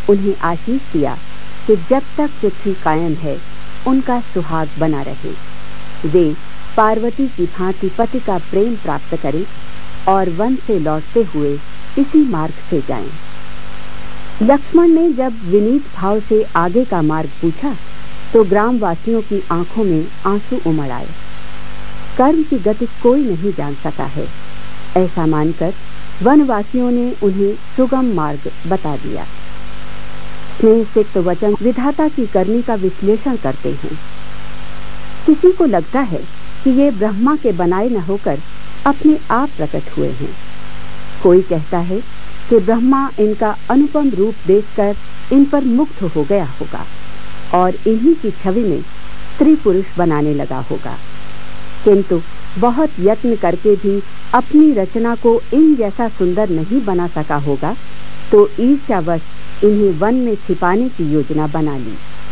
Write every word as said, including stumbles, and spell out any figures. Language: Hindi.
उन्हें आशीष दिया कि जब तक पृथ्वी कायम है उनका सुहाग बना रहे, वे पार्वती की भांति पति का प्रेम प्राप्त करें और वन से लौटते हुए इसी मार्ग से जाएं। लक्ष्मण ने जब विनीत भाव से आगे का मार्ग पूछा तो ग्रामवासियों की आंखों में आंसू उमड़ आए। कर्म की गति कोई नहीं जान सका है, ऐसा मानकर वनवासियों ने उन्हें सुगम मार्ग बता दिया। स्नेह सिक्त वचन विधाता की करनी का विश्लेषण करते हैं। किसी को लगता है कि ये ब्रह्मा के बनाए न होकर अपने आप प्रकट हुए हैं। कोई कहता है कि ब्रह्मा इनका अनुपम रूप देखकर इन पर मुग्ध हो गया होगा और इन्हीं की छवि में स्त्री पुरुष बनाने लगा होगा, किंतु बहुत यत्न करके भी अपनी रचना को इन जैसा सुंदर नहीं बना सका होगा, तो ईर्ष्यावश इन्हें वन में छिपाने की योजना बना ली।